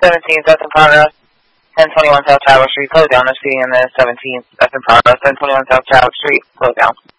17th, that's in progress. 1021 South Chadwick Street, close down. I'm seeing in the 17th, that's in progress. 1021 South Chadwick Street, close down.